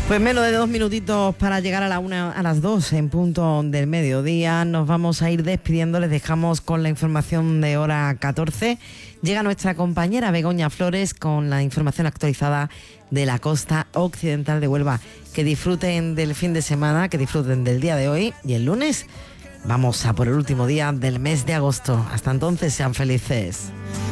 Pues menos de 2 minutitos para llegar a las 2 en punto del mediodía. Nos vamos a ir despidiendo, les dejamos con la información de hora 14. Llega nuestra compañera Begoña Flores con la información actualizada de la costa occidental de Huelva. Que disfruten del fin de semana, que disfruten del día de hoy y el lunes vamos a por el último día del mes de agosto. Hasta entonces, sean felices.